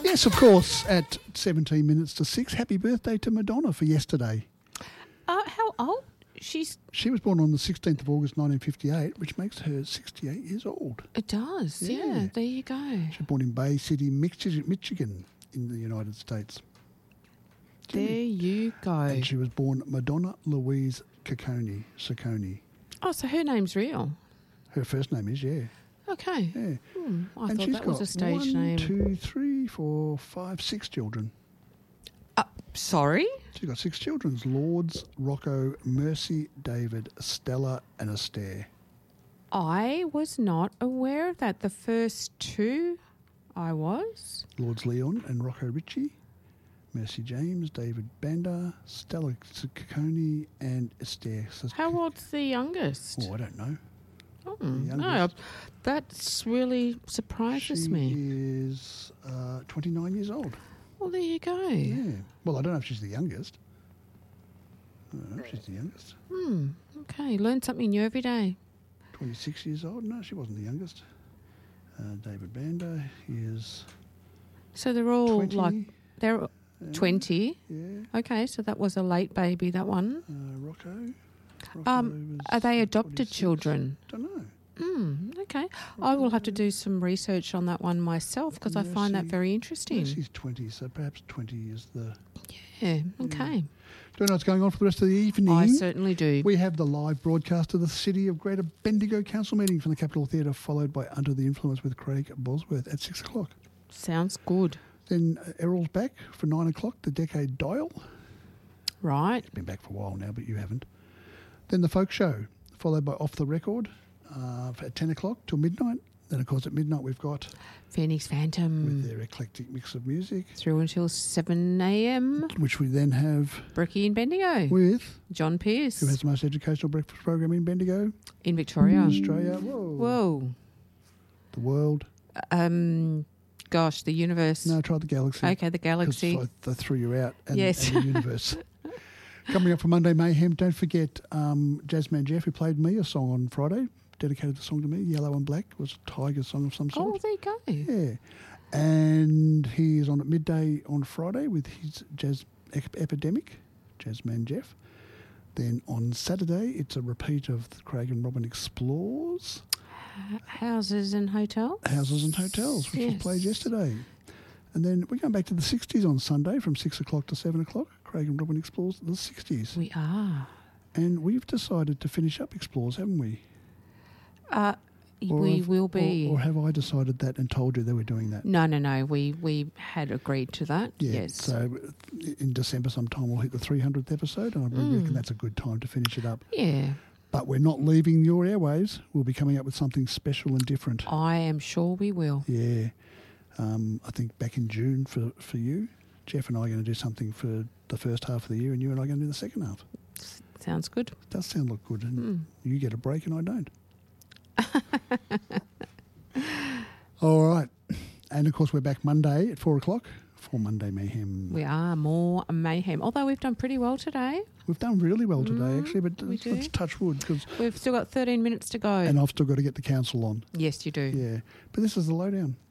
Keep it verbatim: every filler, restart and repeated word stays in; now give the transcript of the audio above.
Yes, of course, at seventeen minutes to six. Happy birthday to Madonna for yesterday. Uh, how old? She's. She was born on the sixteenth of August nineteen fifty-eight, which makes her sixty-eight years old. It does, yeah. Yeah. There you go. She was born in Bay City, Michi- Michigan, in the United States. There you go. And she was born Madonna Louise Ciccone. Ciccone. Oh, so her name's real. Her first name is, yeah. Okay. Yeah. Hmm, I and thought she's that got was a stage one, name. two, three, four, five, six children. Uh, sorry? She's got six children. Lourdes, Rocco, Mercy, David, Stella and Astaire. I was not aware of that. The first two I was. Lourdes Leon and Rocco Ritchie. Mercy James, David Banda, Stella Ciccone and Astaire. So How old's the youngest? Oh, I don't know. Oh, the no, youngest. that's really surprises she me. is uh, twenty-nine years old. Well, there you go. Yeah. Well, I don't know if she's the youngest. I don't know if she's the youngest. Hmm. Okay, learn something new every day. twenty-six years old. No, she wasn't the youngest. Uh, David Banda is So they're all twenty. like they're Yeah. twenty. Yeah. Okay, so that was a late baby. That one. Uh, Rocco. Rocco Um, was are they adopted twenty-six. children? Don't know. Hmm. Okay, I will have to do some research on that one myself because I find that Mercy- very interesting. She's twenty, so perhaps twenty is the... Yeah. Okay. Do you know what's going on for the rest of the evening? I certainly do. We have the live broadcast of the City of Greater Bendigo Council meeting from the Capitol Theatre, followed by Under the Influence with Craig Bosworth at six o'clock. Sounds good. Then uh, Errol's back for nine o'clock, the Decade Dial. Right. Been back for a while now, but you haven't. Then the Folk Show, followed by Off the Record uh, at ten o'clock till midnight. Then, of course, at midnight we've got Phoenix Phantom with their eclectic mix of music, through until seven a.m. which we then have Brekkie in Bendigo. with John Pearce who has the most educational breakfast program in Bendigo, in Victoria. Australia. Whoa. Whoa. The world. Um. Gosh, the universe. No, try the galaxy. Okay, the galaxy. Because I, I threw you out. And, Yes. and the universe. Coming up for Monday Mayhem, don't forget um, Jazzman Jeff, who played me a song on Friday, dedicated the song to me, Yellow and Black. It was a Tiger song of some sort. Oh, there you go. Yeah. And he is on at midday on Friday with his Jazz ep- Epidemic, Jazzman Jeff. Then on Saturday, it's a repeat of the Craig and Robin Explores. Houses and hotels. Houses and Hotels, which Yes. was played yesterday. And then we're going back to the sixties on Sunday from six o'clock to seven o'clock. Craig and Robin Explores the sixties. We are. And we've decided to finish up Explores, haven't we? Uh, Or we have- will be. Or, or have I decided that and told you that we're doing that? no, no, no. We we had agreed to that. Yeah. Yes. So in December sometime we'll hit the three hundredth episode, and I Mm. reckon that's a good time to finish it up. yeah. But we're not leaving your airwaves. We'll be coming up with something special and different. I am sure we will. Yeah. Um, I think back in June for, for you, Jeff and I are going to do something for the first half of the year, and you and I are going to do the second half. S- sounds good. It does sound look good, and Mm. you get a break and I don't. All right. And, of course, we're back Monday at four o'clock for Monday Mayhem. We are more mayhem. Although we've done pretty well today. We've done really well today, Mm, actually, but we let's, let's do. touch wood, because We've still got thirteen minutes to go. and I've still got to get the council on. yes, you do. Yeah. But this is the lowdown.